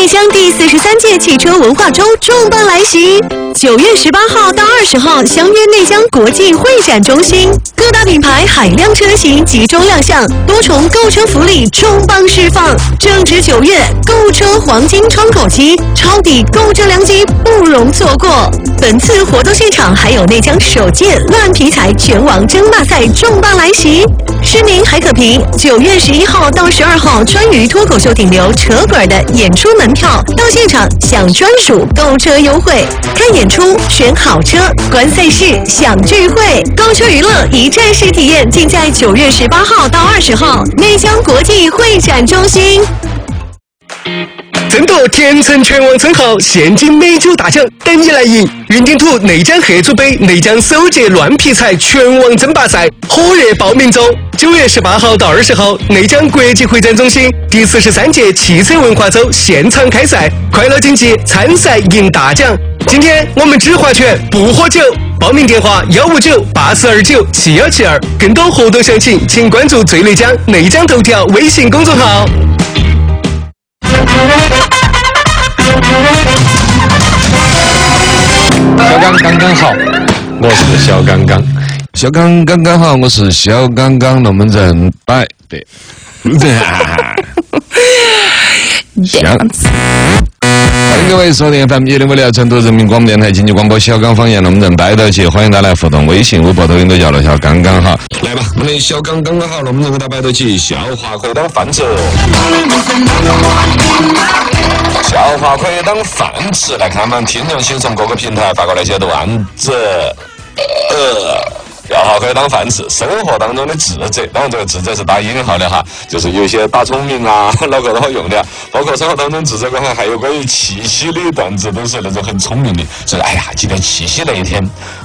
内江第43届汽车文化周重磅来袭！9月18号到20号，相约内江国际会展中心，各大品牌海量车型集中亮相，多重购车福利重磅释放。正值9月，购车黄金窗口期，抄底购车良机不容错过。本次活动现场还有内江首届乱皮财拳王争霸赛重磅来袭，市民还可凭9月11号到12号川渝脱口秀顶流扯滚的演出门票，到现场享专属购车优惠。看演出、选好车、观赛事、享聚会，购车娱乐一站式体验，尽在9月18号到20号内江国际会展中心。 争夺天成拳王称号，现金美酒大奖等你来赢！云顶土内江合租杯内江首届乱皮财拳王争霸赛火热报名中，9月18号到20号，内江国际会展中心第43届汽车文化周现场开赛，快乐竞技，参赛赢大奖。今天我们只划拳不喝酒，报名电话159-8429-7172，更多活动详情请关注最内江内江头条微信公众号。 小刚刚刚好，我是小刚刚。 小刚刚刚好，我是小刚刚龙门阵摆的。欢迎各位收听 FM105.6成都人民广播电台经济广播小刚方言龙门阵摆到起，欢迎大家来互动，微信、微博、抖音都叫了小刚刚好。来吧，我们的小刚刚好，龙门阵和大家摆到起，笑话可以当饭吃。笑话可以当饭吃，来看我们听众群从各个平台发过来一些段子。笑话可以当饭吃，生活当中的智者，当然这个智者是打引号的哈，就是有一些打聪明啊，脑壳都好用的，包括生活当中智者关还有关于七夕的段子，都是那种很聪明的，就是哎呀，记得七夕那一天。